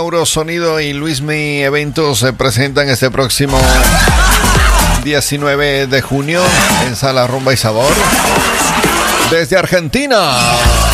Mauro Sonido y Luismi Eventos se presentan este próximo 19 de junio en Sala Rumba y Sabor desde Argentina.